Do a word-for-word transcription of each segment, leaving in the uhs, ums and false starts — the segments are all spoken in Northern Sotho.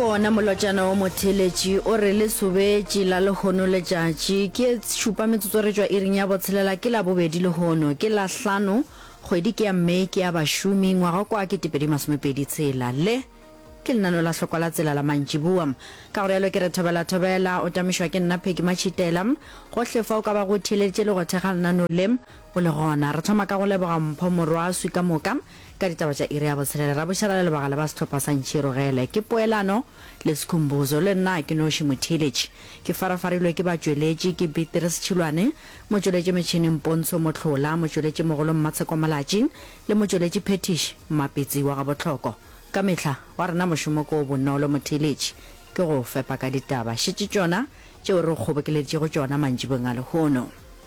gona molotjana o motheletši o re le sobetše la lehono letšatši ke šupa metsotso re tšwa iring ya botshelela ke la bobedi lehono ke la hlano kgwedi ke ya Mei ke ya bašomi ngwaga kwa ke tepedi masomepedi tshela le ke lenano la hlokwa la tsela la mantšiboa ka gore yalo ke re thobela thobela o tamišwa ke nna Pheki Machitela gohle fa o ka ba go theletše le go thega lenano le o le gona re thoma ka go leboga mpho morwaswi ka moka ka ditaba tša iri ya botshelela ra bošala le lebagala ba setlhopha sa ntšhirogele ke poelano le sekhumbuzo le nna ke noši motheletši ke farafarilwe ke batšweletši ke Beatrice Tšhilwane motšweletši metšhineng Pontsho Motlhola motšweletši mogolo Mmatsheko Malatši le motšweletši Phetiši Mapetsi wa ga botlhoko ka mehla wa rena mošomo ko bonolo motheletši ke go fepa ka ditaba šetše tšona tšeo re kgobokeleditše go tšona mantšibong a lehono.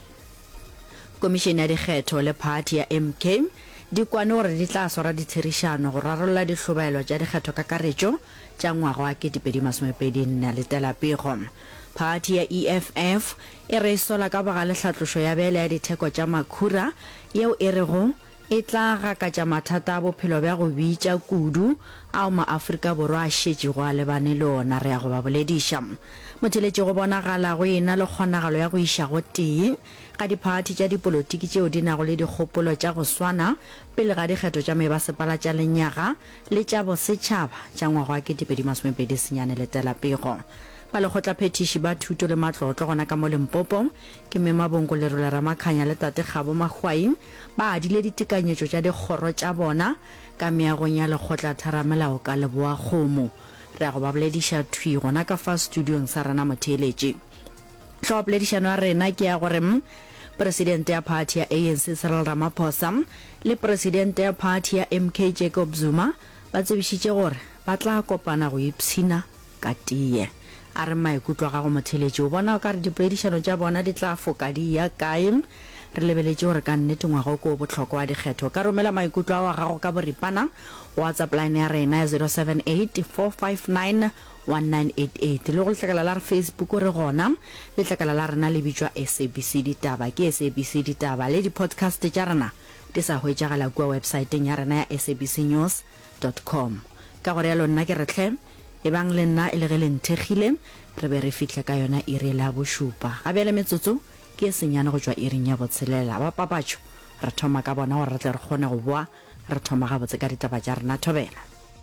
Komišene ya dikgetho le party ya M K di kwane gore di tla swara ditsherišano go rarolla dihlobaelo tša dikgetho ka karetšo tša ngwaga wa ketepedi masomepedi nne le telapego. Party ya E F F e re sola ka baga le hlatlošo ya bele ya ditheko tša makhura yeo e rego e tla gakatša mathata a bophelo bja go bitša kudu ao maAfrika Borwa a šetše go a lebane le ona re ya go ba bolediša. Motheletši go bonagala go ena le kgonagalo ya go iša go tee ga diphathi tša dipolotiki tšeo di nago le dikgopolo tša go swana pele ga dikgetho tša mebasepala tša lenyaga le tša bosetšhaba tša ngwaga wa ketepedi masomepedi senyane le telapego. Ba lekgotla phetiši ba thuto le matlotlo gona ka mo Limpopo ke Memabonko le Rola Ramakhanya le Tate Kgabo Magwai ba adile ditekanyetšo tša dikgoro tša bona ka meagong ya lekgotla tharamelao ka Leboa Kgomo re go ba bolediša thui gona ka fa studiong sa rena motheletši. Tlhoa boledišano ya rena ke ya gore presidente ya party ya A N C Cyril Ramaphosa le presidente ya party ya M K Jacob Zuma ba tsebišitše gore ba tla kopana go ipshina ka tie a re maikutlo ga go motheletši o bona o ka re dipoledišano tša bona di tla foka di ya kae re lebeletše gore ka nnete ngwaga o ko bohlokwa wa dikgetho ka romela maikutlo a wa gago ka boripana WhatsApp line ya rena ya zero seven eight four five nine one nine eight eight le go letlakala la re Facebook re gona letlakala la rena le bitšwa S A B C ditaba ke S A B C ditaba le di-podcast tša rena di sa hwetšagala kua websiteng ya rena ya S A B C news dot com ka gore yalo nna ke retlhe e bang le nna e le ge le nthegile re be re fitlhe ka yona iri la bošupa ga bjale metsotso ke senyane go tšwa iring ya botshelela ba papatšo re thoma ka bona gore re tle re kgone go boa re thoma gabotse ka ditaba tša rena thobela.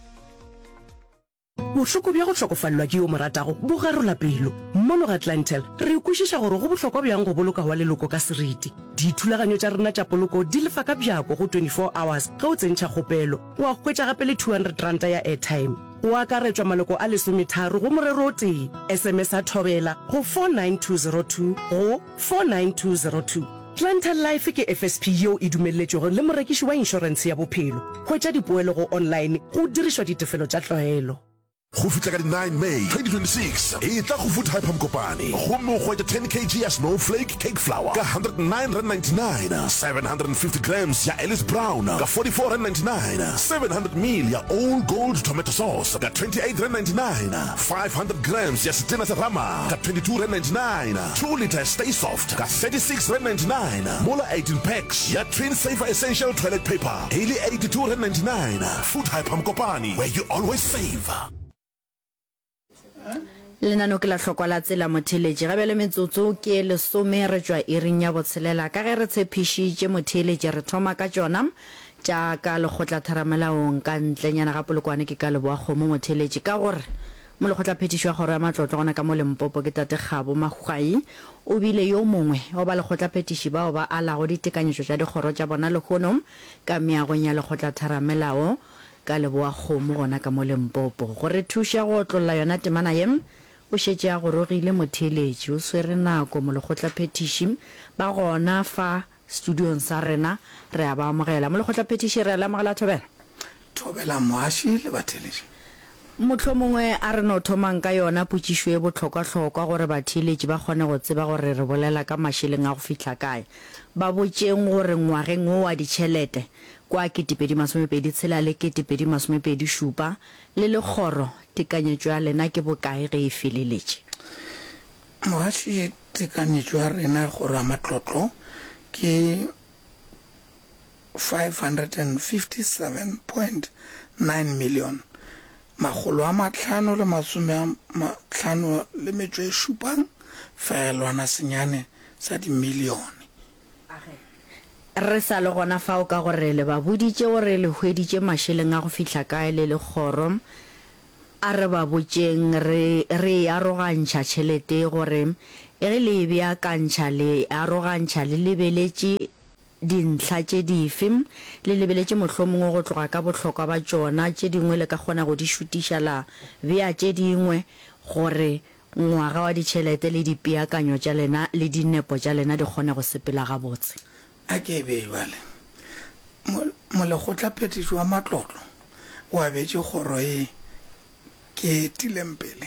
Bohloko bja go hlokofallwa ke yo moratago bo garola pelo mmono ga Clientele re kwešiša gore go bohlokwa bjang go boloka wa leloko ka seriti dithulaganyo tša rena tša poloko di lefa ka bjako go twenty-four hours ge o tsentšha kgopelo wa hwetša gape le two hundred ranta ya airtime o akaretswa maloko a lesometharo go morero o tee S M S a thobela go four nine two zero two go four nine two zero two. Clientele Life ke F S P yeo e dumeletšego le morekiši wa inšorense ya bophelo hwetša dipoelo go online go dirišwa ditefelo tša tlwaelo. Go fitla ka di nine May twenty twenty-six e tla go Food Hyper Mkopane go mo go ja ten kilograms ya snowflake cake flour ka one hundred nine rand ninety-nine, seven hundred fifty grams ya Ellis Brown ka forty-four rand ninety-nine, seven hundred milliliters ya Old Gold tomato sauce ka twenty-eight rand ninety-nine, five hundred grams ya Stina Rama ka twenty-two rand ninety-nine, two liters Stay Soft ka thirty-six rand ninety-nine, mola eighteen packs ya Twin Saver Essential Toilet Paper daily eighty-two rand ninety-nine. Food Hyper Mkopane, where you always save. Lenano ke la hlokwa la tsela motheletši ga bjale metsotso ke lesome re tšwa iring ya botshelela ka ge re tshepišitše motheletši re thoma ka tšona tša ka lekgotla tharamelaong ka ntlenyana ga polokwane ke ka Leboa Kgomo motheletši ka gore mo lekgotla phetišo ya kgoro ya matlotlo gona ka mo Limpopo ke Tate Kgabo Magwai o bile yo mongwe o ba lekgotla phetiši bao ba alago ditekanyetšo tša dikgoro tša bona lekgono ka meagong ya lekgotla tharamelao ka Leboa Kgomo gona ka mo Limpopo gore thuša go tlolla yona temana ye o šetše a gorogile motheletši o swere nako mo lekgotla phetiši ba gona fa studiong sa rena re a ba amogela mo lekgotla phetiši re a le amogela thobela thobela moaši le batheletši motlho mongwe a re no thomang ka yona potšišo e bohlokwa-hlokwa gore batheletši ba kgone go tseba gore re bolela ka mašeleng a go fihla kae ba botšeng gore ngwageng o wa ditšhelete kwa ketepedi masomepedi tshela le ketepedi masomepedi šupa le lekgoro tekanyetšo ya lena ke bokae ge e feleletše moaši tekanyetšo ya rena gore a matlotlo ke five hundred fifty-seven point nine million magolo a matlhano le masome a matlhano le metso e šupang felwana senyane sa dimilione. Re sa le gona fao ka gore le ba boditše gore le hweditše mašeleng a go fihla kae le le kgoro a re ba botšeng re re arogantšha tšhelete gore e re le beakantšha le arogantšha le lebeletše dintlha tše dife le lebeletše mohlomongwe go tloga ka bohlokwa ba tšona tše dingwe le ka kgona go di šutiša la bea tše dingwe gore ngwaga wa ditšhelete le dipeakanyo tša lena le dinepo tša lena di kgone go sepela gabotse. A ke be jwale molekgotlaphethiši wa matlotlo o abetše kgoro e ke tileng pele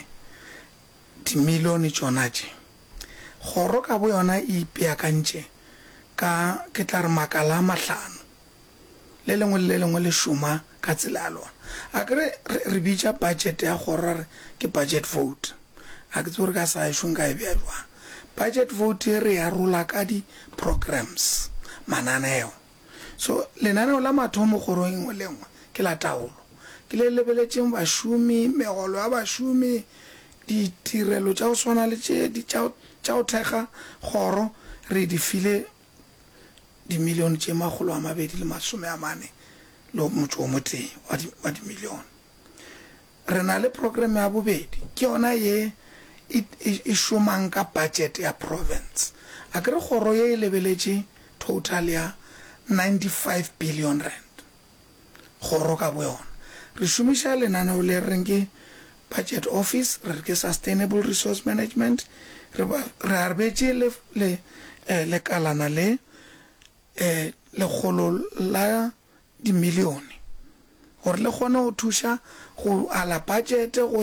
dimilione tšona tše kgoro ka bo yona e ipeakantše ka ke tla re makala a mahlano le lengwe le lengwe le šoma ka tsela ya lona a kere re bitša budget ya kgoro re ke budget vote a ke tse gore ka sa ešong ka e bea jwang budget vote re ya rola ka di-programs mananeo so lenaneo la mathomo kgorong engwe le engwe ke la taolo ke le lebeletšeng bašomi megolo ya bašomi ditirelo tša go swana le tša go thekga kgoro re di file dimilione tše magolo a mabedi le masome a mane le motho o motee wa dimilione. Re na le program ya bobedi ke yona ye e šomang ka budget ya province a kere kgoro ye e lebeletše total ya ninety-five billion rand kgoro ka bo yona re šomiša lenaneo le reng ke budget office re ke sustainable resource management re arbetše le le kalana le eh legolo la dimilione gore le kgone go thuša go ala budget go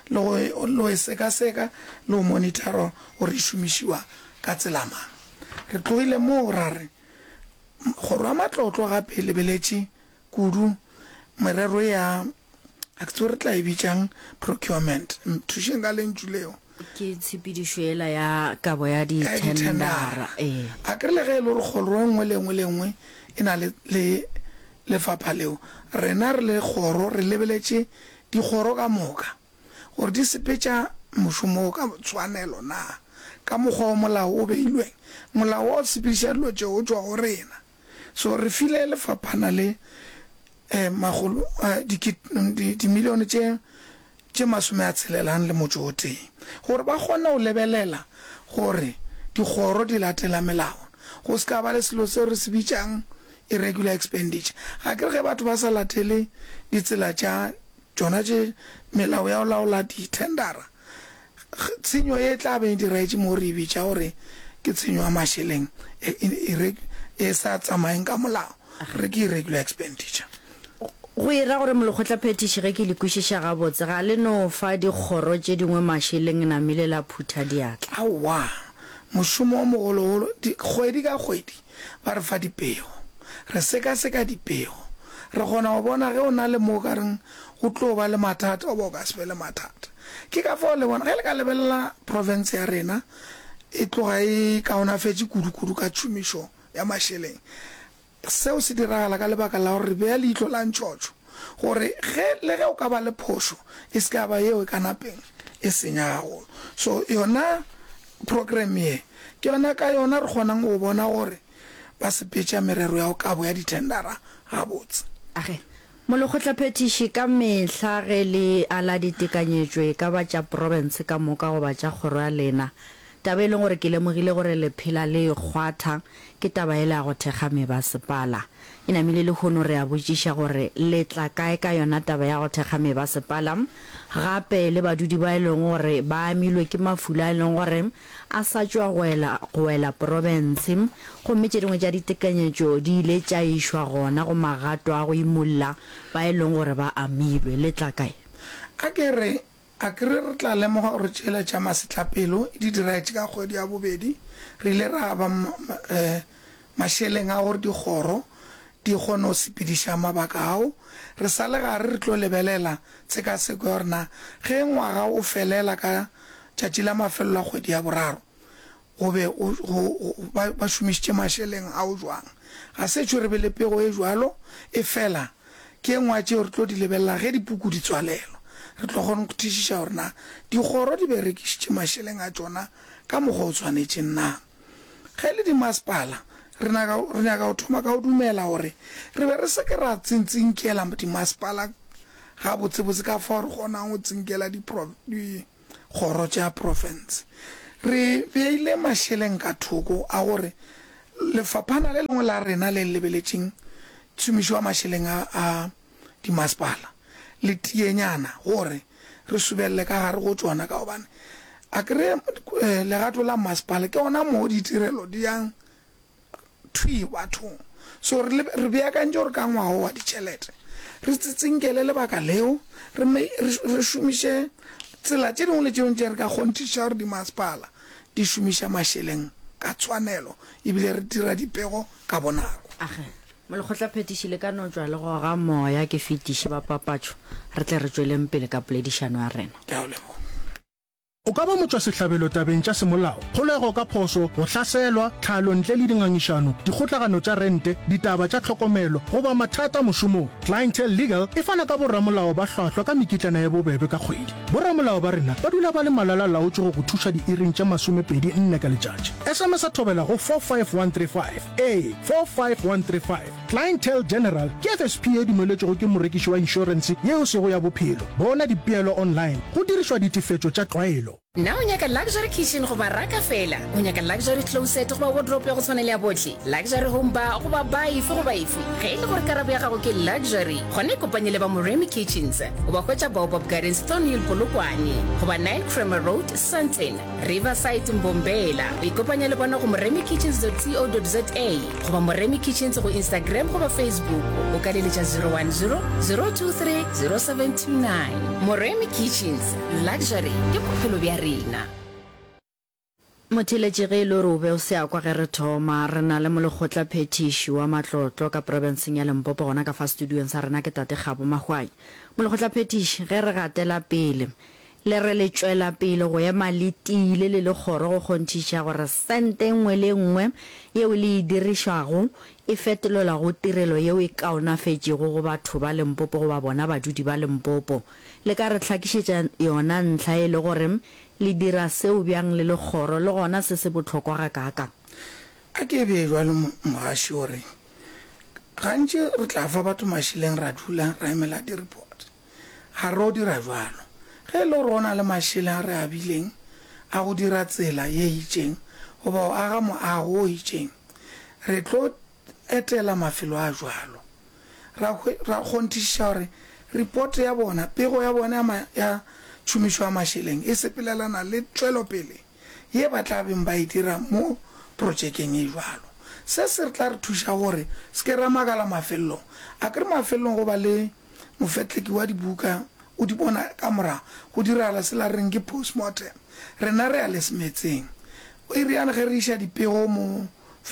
lo e seka-seka le go monitora gore e šomišiwa ka tselamang. Re tlogile moo ra re kgoro ya matlotlo gape e lebeletše kudu merero ya a ke tse re tla e bitšang procurement thušeng ka lentšu leo ke tshepedišo ela ya kabo ya dithendara a kere le ge e le gore kgoro nngwe le nngwe le nngwe e na le lefapha leo rena re le kgoro re lebeletše dikgoro ka moka gore di sepetša mošomo ka tshwanelo na ka mokgwa wa molao o beilweng molao wa o sepediša dilo tšeo o tšwa go rena so re file lefaphana le um magolo dimilione tše masome a tshelelang le motho o teng gore ba kgone go lebelela gore dikgoro di latela melao go se ka ba le selo seo re se bitšang irregular expenditure ga ke re ge batho ba sa latele ditsela tša tšona tše melao ya go laola dithendara tshenyo e tla beng diraetše mo re e bitša gore ke tshenyo ya mašeleng e sa tsamaeng ka molao re ke irregular expenditure go ira gore molekgotlaphethiši ge ke le kwešiša gabotse ga le no fa dikgoro tše dingwe mašeleng namile la phutha diatla aowa mošomo wa mogologolo kgwedi ka kgwedi ba re fa dipego re seka-seka dipego re kgona go bona ge o na le mo ka reng go tlo ba le mathata o ba o ka se be le mathata ke ka fao le bona ge le ka lebelela province ya rena e tloga e kaonafetše kudu-kudu ka tšhomišo ya mašeleng seo se diragala ka lebaka la gore re bea leitlo la ntšotšo gore ge le ge o ka ba le phošo e se ka ba yeo e ka napeng e senya gagolo so yona program ye ke yona ka yona re kgonang go bona gore ba sepetša merero ya go kabo ya dithendara gabotse age molekgotlaphethiši ka mehla ge le ala ditekanyetšo e ka ba tša province ka moka go ba tša kgoro ya lena taba e leng gore ke lemogile gore le phela le kgwatha ke taba e le ya go thekga mebasepala e namile le kgono re a botšiša gore le tla kae ka yona taba ya go thekga mebasepala gape le badudi ba e leng gore ba amilwe ke mafula e leng gore a sa tšwa go wela province gomme tše dingwe tša ditekanyetšo di ile tša išwa gona go magato a go imolola ba e leng gore ba amilwe le tla kae a ke re a kere re tla lemoga gore tšela tša masetlapelo di diraetše ka kgwedi ya bobedi re ile ra ba mašeleng a gore dikgoro di kgone go sepediša mabaka ao re sa le gare re tlo lebelela tshekaseko ya gorena ge ngwaga o felela ka tšatši la mafelelo a kgwedi ya boraro go be ba šomišitše mašeleng ao jwang ga se tšo re be le pego e jwalo e fela ke ngwa tšeo re tlo di lebelela ge dipuku di tswalelwa re tlo gone go thišiša gore na dikgoro di berekišitše mašeleng a tšona ka mokgwa o tshwanetšeng na ge le dimasepala re nyaka go thoma ka go dumela gore re be re se ke ra tsentsenkela dimasepala ga botsebotse ka fa gore kgonang go tsenkela dikgoro tša profense re beile mašeleng ka thoko a gore lefaphana le lengwe la rena le lebeletšeng tšhomišo wa mašeleng a dimasepala le tienyana gore re subelele ka gare go tsona ka gobane a kry legato la masepala ke gona mo ditirelo di yang thui bathong so re beakantse gore ka ngwago wa ditšhelete re tsetsinkele lebaka leo re šomiše tsela tše dingwe le tšeo tše re ka kgontiša gore dimasepala di šomiša mašeleng ka tshwanelo ebile re dira dipego ka bonako age molekgotla phetiši le ka no tswa le go ga moya ke fetiši ba papatšo re tle re tsweleng pele ka poledišano ya rena ke a o leboga o ka ba motswa sehlabelo tabeng tša semolao kgolego ka phoso go hlaselwa tlhalo ntle le dingangišano dikgotlagano tša rente ditaba tša tlhokomelo goba mathata mošomong Clientele Legal e fana ka borramolao ba hlwahlwa ka mekitlana ya bobebe ka kgwedi borramolao ba rena ba dula ba le malala laotše go go thuša diiring tša masomepedi nne ka letšatši sms a thobela go four five one three five a four five one three five Clientele General ke F S P e dumeletšego ke morekiši wa inšorense yeo sego ya bophelo bona dipeelo online go dirišwa ditefetšo tša tlwaelo na o nyaka luxury kitchen go baraka fela o nyaka luxury closet go ba wardrobe ya go tshwana le ya botlhe luxury home bar go ba baife go baife ge e le gore karabo ya gago ke luxury gone kopanye le ba moremi kitchens o ba hwetša baobab gardens stonehill polokwane go ba nine Kramer road Sandton riverside mbombela o ikopanya le bona go moremi kitchens co za go ba moremi kitchens go Instagram go ba Facebook o ka leletša zero one zero zero two three zero seven two nine moremi kitchens luxury ke bophelo bja rena motheletše ge e le gore o be o se a kwa ge re thoma re na le molekgotla phetiši wa matlotlo ka provinceng ya Limpopo gona ka fa studioeng sa rena ke tate Kgabo Magwai molekgotla phetiši ge re gatela pele le re le tšwela pele go ema le tile le le kgoro go kgonthiša gore sente nngwe le nngwe yeo le e dirišago e fetolela go tirelo yeo e kaonafetšego go batho ba Limpopo go ba bona badudi ba Limpopo le ka re tlhakišetša yona ntlha e le gore le dira seo bjang le le kgoro le gona se se botlhokwa ga kaka a ke be jwale mogaši gore gantši re tla fa batho mašeleng ra dula ra emela di-report ga re o dira jwalo ge e le gore o na le mašeleng a re abileng a go dira tsela ye itšeng goba o aga moago o itšeng re tlo etela mafelo a jwalo ra kgonthišiša gore report ya bona pego ya bona ya tšhomišo ya mašeleng e sepelelana le tšwelopele ye ba tla beng ba e dira mo projekeng e jwalo se se re tla re thuša gore se ke ra makala mafelelong a ke re mafelelong go ba le mofetleki wa dibuka o di bona ka morago go diragala se la reng ke postmortem rena re a le semetseng o e riane ge re iša dipego mo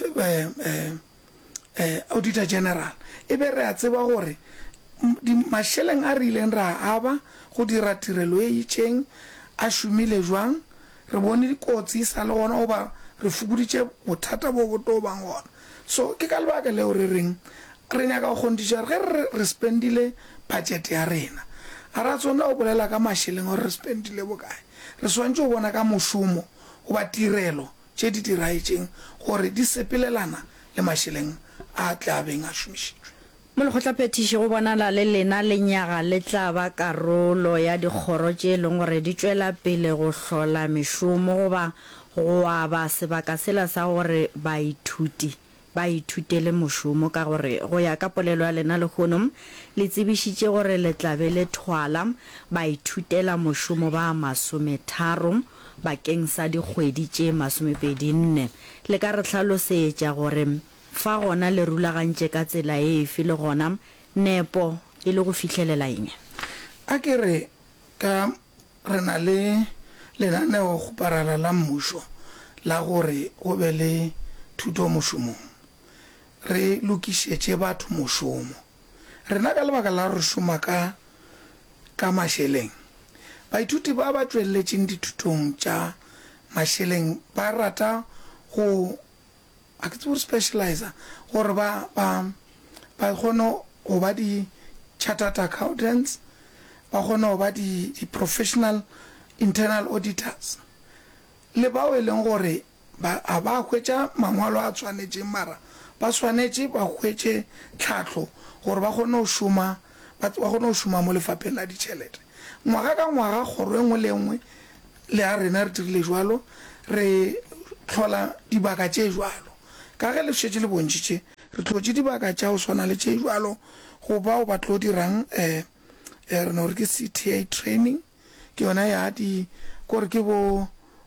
auditor general e be re a tseba gore mašeleng a re ileng ra aba go dira tirelo e itšeng a šomile jwang re bone dikotsi sa le gona goba re fokoditše bothata bo boto bang gona so ke ka lebaka leo re reng re nyaka go kgontiša ge re spendile budget ya rena a ra tsona o bolela ka mašeleng gore re spendile bokae re swantse go bona ka mošomo goba tirelo tše di diraetšeng gore di sepelelana le mašeleng a tlabeng a šomišitšwe molekgotla phetiši go bonala le lena lenyaga le tla ba karolo ya dikgoro tše e leng gore di tšwela pele go hlola mešomo goba go aba sebaka sela sa gore baithuti ba ithutele mošomo ka gore go ya ka polelo ya lena lehono le tsebišitše gore le tlabe le thwala ba ithutela mošomo ba masometharo bakeng sa dikgwedi tše masomepedi nne le ka re hlalosetša gore fa gona le rulagantše ka tsela e efe le gona nepo e le go fitlhelela eng a ke re ka re na le lenaneo go parala la mmušo la gore go be le thuto mošomong re lokišetše batho mošomo rena ka lebaka la re šoma ka ka mašeleng baithuti ba ba tšwelletšeng dithutong tša mašeleng ba rata go a ke tsebo specializer gore ba ba ba kgone go ba di chartered accountants ba kgona go ba di-professional internal auditors le bao e leng gore a ba hwetša mangwalo a tshwanetšeng mara ba swanetše ba hwetše tlhatlho gore ba kgone go šoma ba kgone go šoma mo lefapheng la ditšhelete ngwaga ka ngwaga kgoro e nngwe le nngwe le a rena re dirile jwalo re tlhola dibaka tše jwalo ka ge le šetše le bontšitše re tlotše dibaka tša go swana le tše jwalo go bao ba tlo dirang um re no re ke C T A training ke yona ya di kore ke bo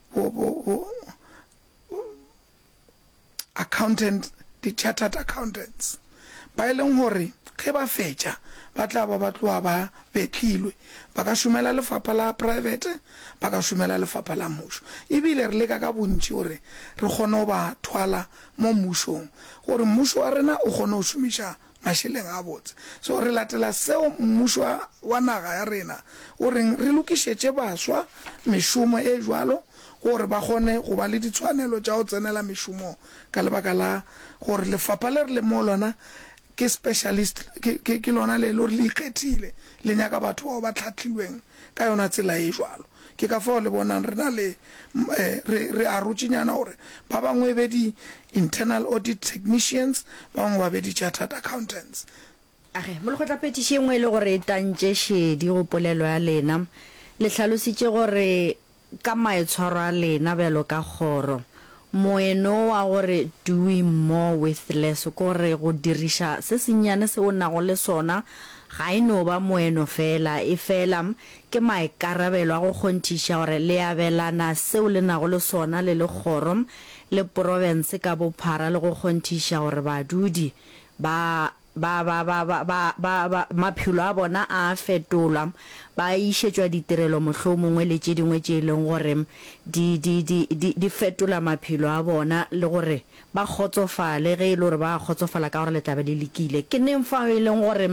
accountant di-chartered accountants ba e leng gore ge ba fetša ba tla ba ba tloa ba betlilwe ba ka šomela lefapha la private ba ka šomela lefapha la mmušo ebile re leka ka bontši gore re kgone go ba thwala mo mmušong gore mmušo wa rena o kgone go šomiša mašeleng a botse so re latela seo mmušo wa naga ya rena o reng re lokišetše baswa mešomo e jwalo gore ba kgone go ba le ditshwanelo tša go tsenela mešomo ka lebaka la gore lefapha le re le mo lona ke specialist ke lona le le le ikgethile le nyaka batho bao ba tlhatlhilweng ka yona tsela e jwalo ke ka fao le bonang re na le re arotšinyana gore ba bangwe be di-internal audit technicians ba bangwe ba be di-chartered accountants age mo le go tlapetiše engwe e le gore e tantše šedi go polelo ya lena le tlhalositše gore ka maetshwaro a lena bjalo ka kgoro moeno wa gore doing more with less gore go diriša se senyane se o nago le sona ga e no ba moeno fela e fela ke maikarabelo a go kgonthiša gore le abelana seo le nago le sona le le kgoro le province ka bophara le go kgonthiša gore badudi ba ba ba ba ba ba ba maphelo a bona a fetola ba išetšwa ditirelo mohlomongwe mongwe le tše dingwe tše leng gore di di di di fetola maphelo a bona le gore ba kgotsofale ge e le gore ba kgotsofala ka gore le tlabe le lekile ke neng fa e leng gore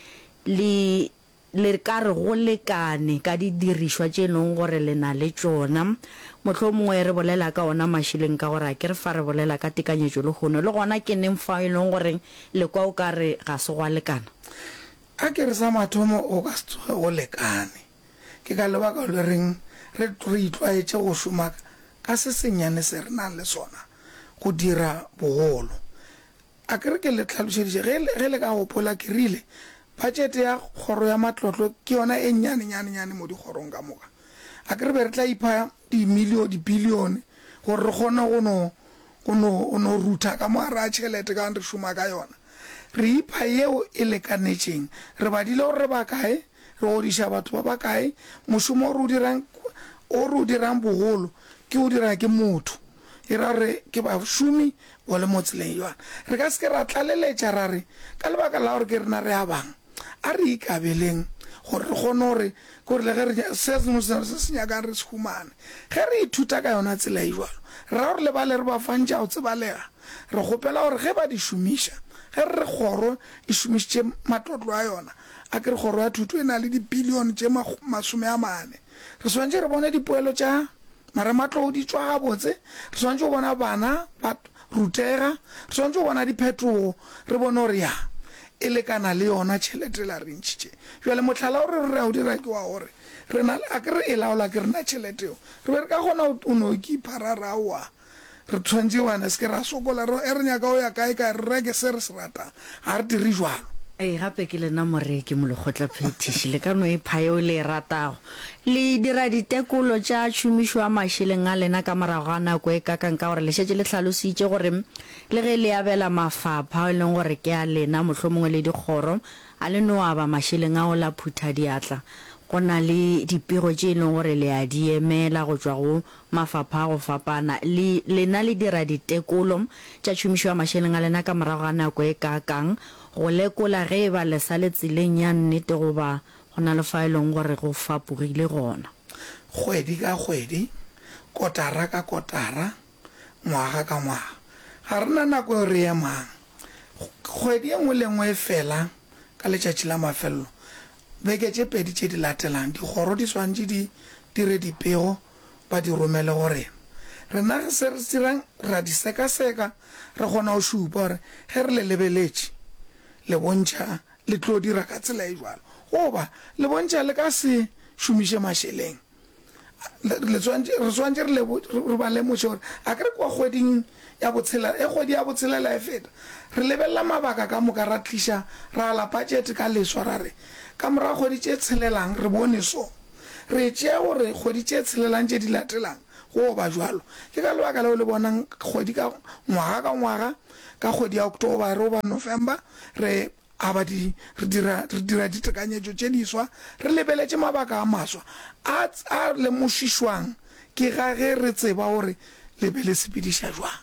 le le ka re go lekane ka di dirišwa tše leng gore le na le tšona mohlomongwe re bolela ka ona mašileng ka gore a ke re fa re bolela ka tekanyetšo le kgono le gona ke neng fa e leng gore le kwa o ka re ga se go a lekana a ke re sa mathomo o ka se tsoge go lekane ke ka lebaka le reng re re itlwaetše go šoma ka se senyane se re nang le sona go dira bogolo a ke re ke le tlhalošeditše ge le ka gopola ke rile budget ya kgoro ya matlotlo ke yona e nnyane nyane nyane mo dikgorong ka moka a ke re be re tla ipha dimilio dibilione gore re kgone go no go no ruta ka mogare a tšhelete ka re šoma ka yona re ipha yeo e lekanetšeng re badile gore re ba kae re godiša batho ba ba kae mošomo o re o dirang bogolo ke o dira ke motho e ra re ke ba šomi bo le mo tseleng yona re ka se ke ra tlaleletša ra re ka lebaka la gore ke rena re a bang a re ikabeleng gore re kgone gore kore le ge se sengwe se se nyakang re se humane ge re ithuta ka yona tsela e jwalo ra gore le ba le re ba fantša go tsebalega re kgopela gore ge ba di šomiša ge re kgoro e šomišitše matlotlo a yona a ke re kgoro ya thuto e na le dibilione tše masome a mane re swantše re bone dipoelo tša mara matlo di tswa gabotse re swantše go bona bana ba rutega re swantše go bona diphetogo re bone gore ya e lekana le yona tšhelete la re ntšhitše jale motlhala o re re a o dira ke wa gore a ke re e laola ke rena tšheleteo re be re ka kgona o no ke iphararaoa re tshwantše wana se ke ra sokola e re nyaka o ya kae kae re reke se re se ratang ga re dire jalo ee gape ke lena moreki mo lekgotla phetiši le ka no e phaeo le e ratago le dira ditekolo tša tšhomišo a mašeleng a lena ka morago ga nako e kakang ka gore le šetše le tlhalositše gore le ge le abela mafapha e leng gore ke a lena mohlomongwe le dikgoro a le no aba mašeleng a o la phutha diatla go na le dipego tše e leng gore le a di emela go tšwa go mafapha a go fapana lena le dira ditekolo tša tšhomišo ya mašeleng a lena ka morago ga nako e kakang go lekola ge e ba lesa le tseleng ya nnete goba go na le fa e leng gore go fapogile gona kgwedi ka kgwedi kotara ka kotara ngwaga ka ngwaga ga re na nako e re emang kgwedi e nngwe le nngwe e fela ka letšatši la mafelelo beke tše pedi tše di latelang dikgoro di swantše di dire dipego ba di romele gore rena ge se re dirang ra di sekaseka re kgona go šupa gore ge re le lebeletše le bontšha le tlo dira ka tsela e jalo goba le bontšha le ka se šomiše mašeleng re swantse re ba lemoše gore a kere kwa kgweding ya botshelela e kgwedi ya botshelela e feta re lebelela mabaka ka moka ra tliša ra ala budget ka leswa ra re ka morago kgwedi tše tshelelang re bone so re tšea gore kgwedi tše tshelelang tše di latelang go ba jwalo ke ka lebaka leo le bonang kgwedi ka ngwaga ka ngwaga ka kgwedi ya October re ba November re aba di re dira re dira ditekanyetso tše diswa re lebeletše mabaka a maswa a a le mošišwang ke ga ge re tseba gore le be le sepediša jwang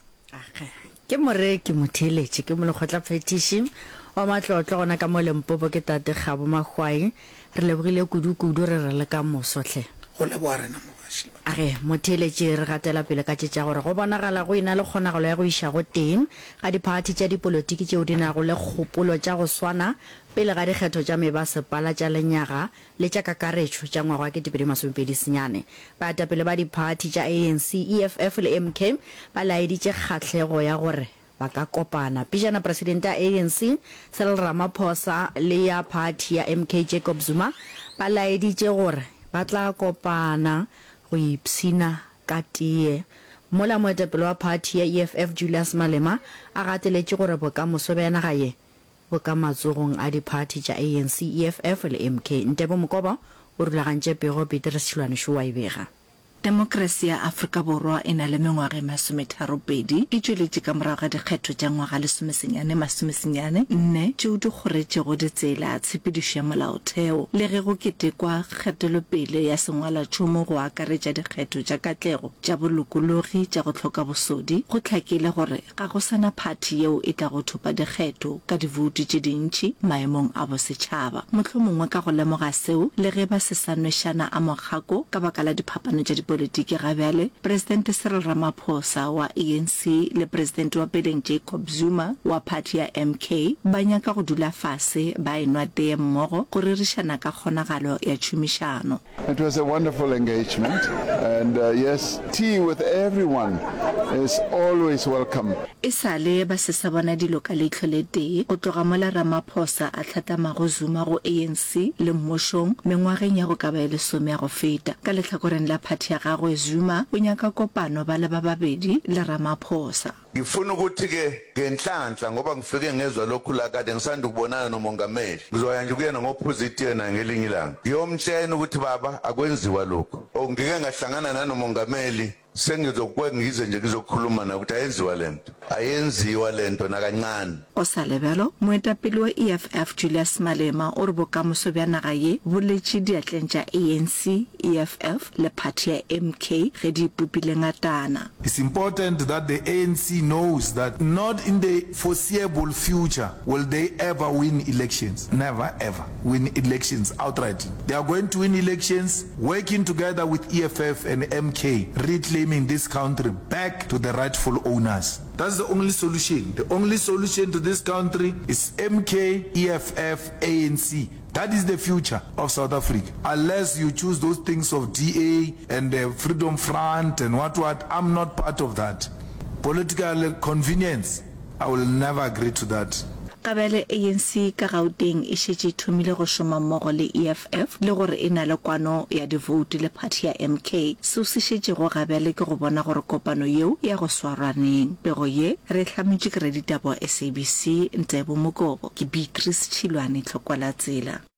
ke more ke motheletše ke mo lekgotla petition wa matlotlo gona ka mo Lempopo ke tate Gabo Magwai re lebogile kudu-kudu re re le ka mosotlhe go leboa rena mogaši age motheletše re gatela pele ka tšetša gore go bonagala go ina le kgonagalo ya go iša go teng ga diphathi tša dipolotiki tšeo di nago le kgopolo tša go swana pele ga dikgetho tša mebasepala tša lenyaga le tša kakaretšo tša ngwaga wa ketepedi masomepedi senyane baetapele ba diphathi tša A N C E F F le M K ba laeditše kgatlhego ya gore ba ka kopana pejana presidente ya A N C Cyril Ramaphosa le ya party ya M K Jacob Zuma ba laeditše gore ba tla kopana go ipsina ka tie mola moetapele wa party ya E F F Julius Malema a gateletše gore bokamoso bja naga ye bo ka matsogong a diphathi tša A N C E F F le M K Ntebo Mokoba o rulagantše pego Peter Silwane šo wa ibega Demokrasi ya Afrika Borwa e na le mengwaga e masometharopedi e tšweletše ka morago ga dikgetho tša ngwaga lesomesenyane masomesenyane nne tšeo di kgoretšego ditsela tshepedišo ya molaotheo le ge go ketekwa kgetolopele ya sengwalatšhomo go akaretša dikgetho tša katlego tša bolokologi tša go tlhoka bosodi go hlakile gore ga go sana phathi yeo e tla go thopa dikgetho ka divoutu tše dintši maemong a bosetšhaba mohlomongwe ka go lemoga seo le ge ba se sa nwešana a mokgako ka baka la diphapano tša politiki ga bjale president Cyril Ramaphosa wa A N C le president wa peleng Jacob Zuma wa party ya M K ba nyaka go dula fase ba enwa tee mmogo go ririšana ka kgonagalo ya tšhomišano. It was a wonderful engagement and uh, yes, tea with everyone is always welcome. E sale ba se sa bona dilo ka leitlho le tee go tloga mola Ramaphosa a tlhatamago Zuma go A N C le mmošong mengwageng ya go ka ba e lesome ya go feta ka lehlakoreng la party ya gagwe Zuma o nyaka kopano ba le ba babedi le Ramaphosa. Ngifuna ukuthi ke ngenhlanhla ngoba ngifike ngezwe lokhu la kade ngisanda ukubonana nomongameli ngizoya nje kuyena ngopositive na ngelinye ilanga ngiyomtshela ukuthi baba akwenziwa lokho ngike ngahlangana nanomongameli sengizokwe ngize nje ngizokhuluma na ukuthi ayenziwa lento ayenziwa lento nakancane osalebelo moetapele wa E F F Julius Malema o re bokamoso bja naga ye boletše diatleng tša A N C E F F le party ya M K ge di ipopile ngatana. It's important that the A N C knows that not in the foreseeable future will they ever win elections. Never ever win elections outright. They are going to win elections working together with E F F and M K, reclaiming this country back to the rightful owners. That's the only solution. The only solution to this country is M K, E F F, A N C. That is the future of South Africa. Unless you choose those things of D A and the Freedom Front and what what, I'm not part of that. Political convenience, I will never agree to that. Kabele A N C ka Gauteng e šetše thomile go šoma mmogo le E F F le gore e na le kwano ya divoutu le party ya M K seo se šetšego gabjale ke go bona gore kopano yeo ya go swarwaneng pego ye re hlametše ke reditabo S A B C Ntebo Mokobo ke Beatrice Chilwane Tlhokwala Tsela.